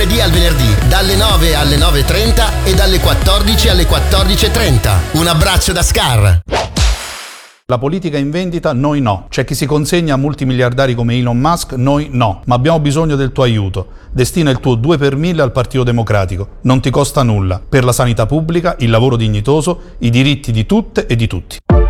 lunedì al venerdì, dalle 9 alle 9:30 e dalle 14 alle 14:30. Un abbraccio da Scar. La politica in vendita, noi no. C'è chi si consegna a multimiliardari come Elon Musk, noi no. Ma abbiamo bisogno del tuo aiuto. Destina il tuo 2 per 1000 al Partito Democratico. Non ti costa nulla. Per la sanità pubblica, il lavoro dignitoso, i diritti di tutte e di tutti.